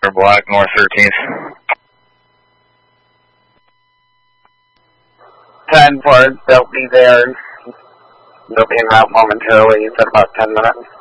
Black, North 13th. 10-4, they'll be there. They'll be en route momentarily. You said about 10 minutes.